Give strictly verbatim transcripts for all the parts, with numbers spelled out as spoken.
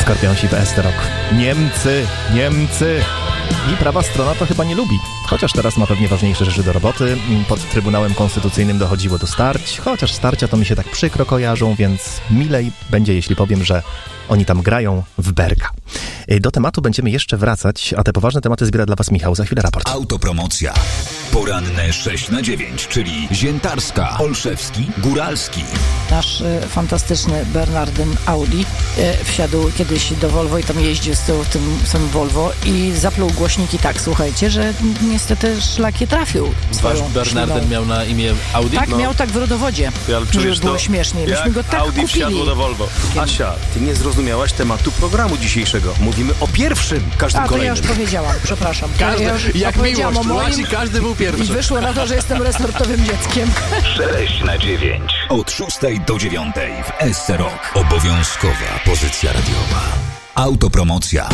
Skorpionsi w S T Rock. Niemcy, Niemcy. I prawa strona to chyba nie lubi. Chociaż teraz ma pewnie ważniejsze rzeczy do roboty. Pod Trybunałem Konstytucyjnym dochodziło do starć. Chociaż starcia to mi się tak przykro kojarzą, więc milej będzie, jeśli powiem, że oni tam grają w berka. Do tematu będziemy jeszcze wracać, a te poważne tematy zbiera dla Was Michał. Za chwilę raport. Autopromocja. Poranne sześć na dziewięć, czyli Ziętarska, Olszewski, Góralski. Nasz y, fantastyczny Bernardyn Audi y, wsiadł kiedyś do Volvo i tam jeździł z tyłu w tym samym Volvo i zapluł głośniki tak, słuchajcie, że niestety szlak je trafił. Wasz Bernardyn miał na imię Audi? Tak, no. miał tak w rodowodzie, żeby było śmieszniej. Myśmy go tak Audi kupili. wsiadło do Volvo. Asia, ty nie zrozumiałaś tematu programu dzisiejszego. Mówimy o pierwszym, każdym A, to kolejnym. ja już powiedziałam, przepraszam. Każdy, ja już jak miłość, moim... każdy był pierwszy. I wyszło na to, że jestem resortowym dzieckiem. sześć na dziewięć. Od szóstej do dziewiątej w S C Rock. Obowiązkowa pozycja radiowa. Autopromocja.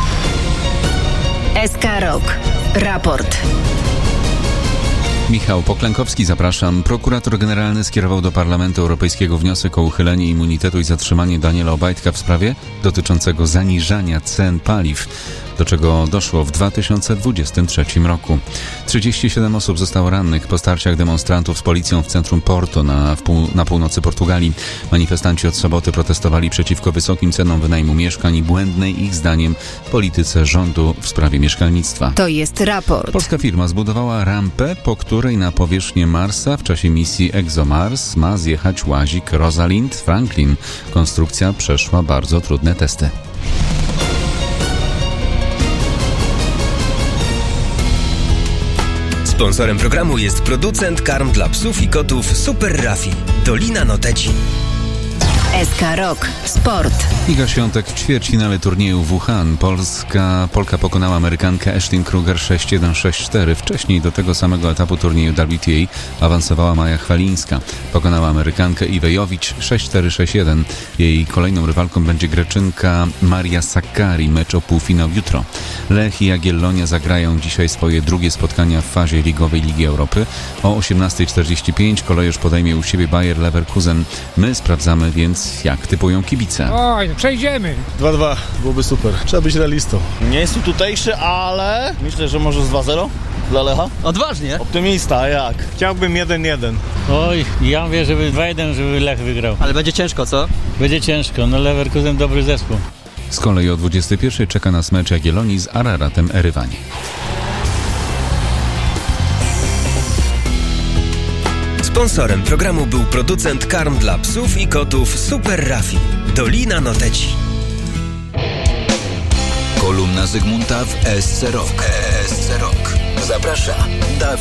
S K Rock. Raport. Michał Poklękowski, zapraszam. Prokurator generalny skierował do Parlamentu Europejskiego wniosek o uchylenie immunitetu i zatrzymanie Daniela Obajtka w sprawie dotyczącego zaniżania cen paliw, do czego doszło w dwa tysiące dwudziestym trzecim roku. trzydzieści siedem osób zostało rannych po starciach demonstrantów z policją w centrum Porto na, w pół, na północy Portugalii. Manifestanci od soboty protestowali przeciwko wysokim cenom wynajmu mieszkań i błędnej ich zdaniem polityce rządu w sprawie mieszkalnictwa. To jest raport. Polska firma zbudowała rampę, po której na powierzchnię Marsa w czasie misji ExoMars ma zjechać łazik Rosalind Franklin. Konstrukcja przeszła bardzo trudne testy. Sponsorem programu jest producent karm dla psów i kotów Super Raffi. Dolina Noteci. S K Rock. Sport. Iga Świątek w ćwierćfinale turnieju w Wuhan. Polska, Polka pokonała Amerykankę Ashlyn Kruger sześć jeden sześć cztery. Wcześniej do tego samego etapu turnieju W T A awansowała Maja Chwalińska. Pokonała Amerykankę Iwę Jowicz sześć cztery sześć jeden. Jej kolejną rywalką będzie Greczynka Maria Sakkari. Mecz o półfinał jutro. Lech i Jagiellonia zagrają dzisiaj swoje drugie spotkania w fazie ligowej Ligi Europy. O osiemnasta czterdzieści pięć kolejorz podejmie u siebie Bayer Leverkusen. My sprawdzamy więc, jak typują kibice. Oj, przejdziemy. dwa dwa, byłoby super. Trzeba być realistą. Nie jest tu tutejszy, ale myślę, że może z dwa zero dla Lecha. Odważnie. Optymista, a jak? Chciałbym jeden jeden. Oj, ja mówię, żeby dwa jeden, żeby Lech wygrał. Ale będzie ciężko, co? Będzie ciężko, no Leverkusen dobry zespół. Z kolei o dwudziestej pierwszej czeka nas mecz Jagiellonii z Araratem Erywanie. Sponsorem programu był producent karm dla psów i kotów Super Raffi. Dolina Noteci. Kolumna Zygmunta w S C Rock. S C Rock. Zaprasza Dawid